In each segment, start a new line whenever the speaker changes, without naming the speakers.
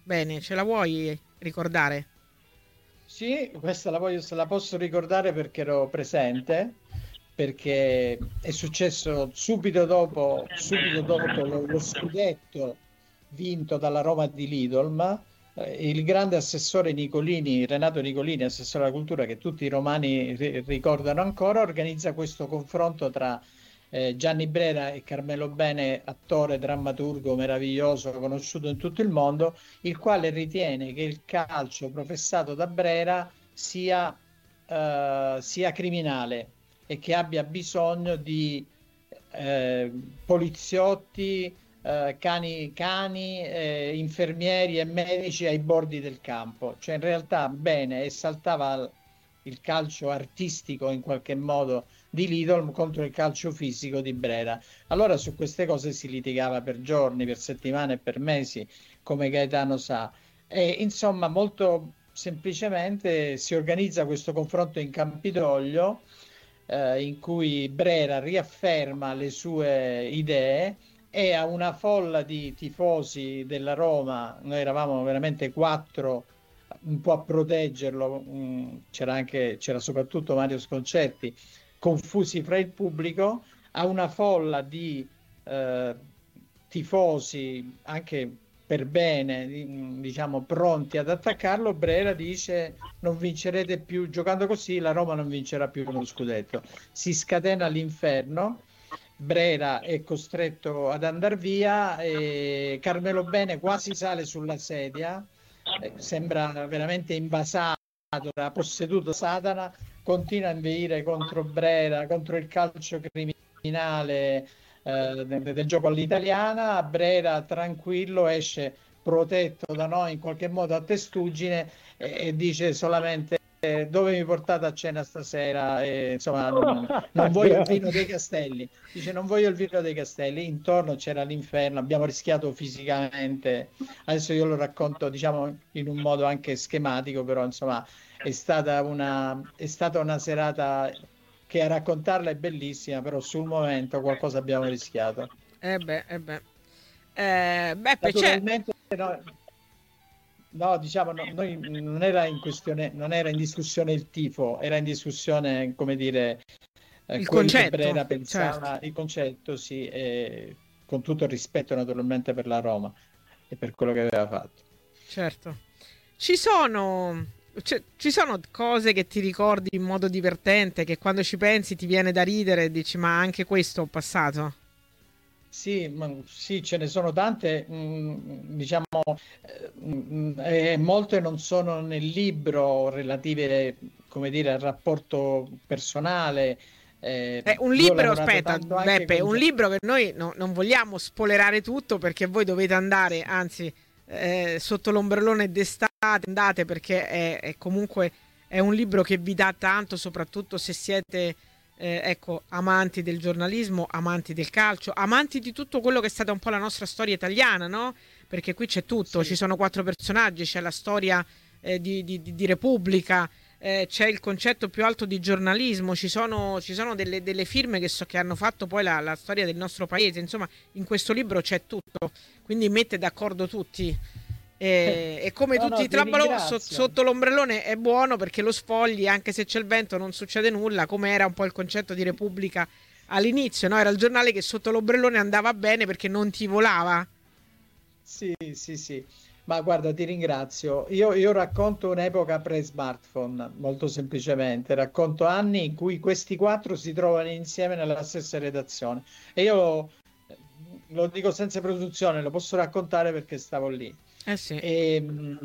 bene, ce la vuoi ricordare?
Sì, questa se la posso ricordare perché ero presente, perché è successo subito dopo lo scudetto vinto dalla Roma di Lidolm. Il grande assessore Nicolini, Renato Nicolini, assessore alla cultura, che tutti i romani ricordano ancora, organizza questo confronto tra Gianni Brera e Carmelo Bene, attore, drammaturgo meraviglioso, conosciuto in tutto il mondo, il quale ritiene che il calcio professato da Brera sia criminale e che abbia bisogno di eh, poliziotti, infermieri e medici ai bordi del campo. Cioè, in realtà, bene, esaltava il calcio artistico in qualche modo di Lidl contro il calcio fisico di Brera. Allora su queste cose si litigava per giorni, per settimane e per mesi, come Gaetano sa. E insomma, molto semplicemente si organizza questo confronto in Campidoglio, in cui Brera riafferma le sue idee e a una folla di tifosi della Roma, noi eravamo veramente quattro, un po' a proteggerlo, c'era soprattutto Mario Sconcerti, confusi fra il pubblico, a una folla di eh, tifosi anche per bene, diciamo, pronti ad attaccarlo. Brera dice: non vincerete più giocando così, la Roma non vincerà più uno scudetto. Si scatena l'inferno. Brera è costretto ad andare via e Carmelo Bene quasi sale sulla sedia, sembra veramente invasato, da posseduto Satana, continua a inveire contro Brera, contro il calcio criminale del gioco all'italiana. Brera tranquillo esce protetto da noi in qualche modo a testuggine e dice solamente: dove mi portate a cena stasera? Insomma, non voglio il vino dei castelli. Dice: non voglio il vino dei castelli. Intorno c'era l'inferno, abbiamo rischiato fisicamente. Adesso io lo racconto, diciamo, in un modo anche schematico, però insomma è stata una serata che a raccontarla è bellissima, però sul momento qualcosa abbiamo rischiato.
Eh beh, eh beh. Beppe, c'è
Naturalmente, no, no, diciamo, noi non era in questione, non era in discussione il tifo, era in discussione, come dire,
il
quel che
concetto,
Brera
certo,
pensava, il concetto, sì, con tutto il rispetto naturalmente per la Roma e per quello che aveva fatto.
certo. Ci sono, ci sono cose che ti ricordi in modo divertente, che quando ci pensi ti viene da ridere e dici, ma anche questo ho passato.
Sì, sì, ce ne sono tante, diciamo, molte non sono nel libro relative, come dire, al rapporto personale.
Un
Io ho
libro,
lavorato
aspetta,
tanto anche
Beppe,
con...
un libro che noi non vogliamo spoilerare tutto perché voi dovete andare, anzi, sotto l'ombrellone d'estate andate perché è comunque è un libro che vi dà tanto, soprattutto se siete, ecco, amanti del giornalismo, amanti del calcio, amanti di tutto quello che è stata un po' la nostra storia italiana, no? Perché qui c'è tutto, ci
Sì,
sono quattro personaggi, c'è la storia di Repubblica, c'è il concetto più alto di giornalismo, ci sono delle firme che hanno fatto poi la storia del nostro paese, insomma in questo libro c'è tutto, quindi mette d'accordo tutti. E come
no,
tutti
no,
i
ti
trabalò
ringrazio.
sotto l'ombrellone è buono perché lo sfogli, anche se c'è il vento non succede nulla, come era un po' il concetto di Repubblica all'inizio, no? Era il giornale che sotto l'ombrellone andava bene perché non ti volava.
Sì, sì, sì, ma guarda, ti ringrazio. Io racconto un'epoca pre-smartphone, molto semplicemente. Racconto anni in cui questi quattro si trovano insieme nella stessa redazione. E io lo dico senza presunzione, lo posso raccontare perché stavo lì.
Eh sì.
E,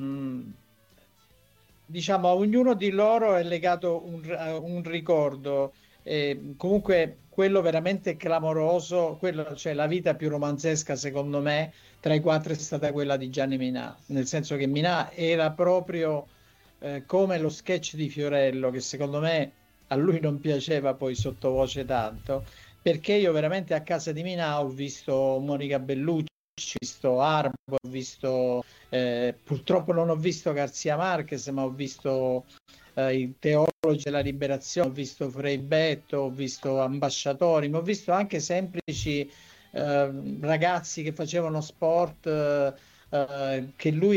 diciamo, a ognuno di loro è legato un ricordo, comunque quello veramente clamoroso, quello, cioè la vita più romanzesca secondo me tra i quattro è stata quella di Gianni Minà, nel senso che Minà era proprio come lo sketch di Fiorello, che secondo me a lui non piaceva poi sottovoce tanto, perché io veramente a casa di Minà ho visto Monica Bellucci, ho visto Arbo, ho visto purtroppo non ho visto Garzia Marquez, ma ho visto i teologi della liberazione, ho visto Frei Betto, ho visto ambasciatori, ma ho visto anche semplici ragazzi che facevano sport che lui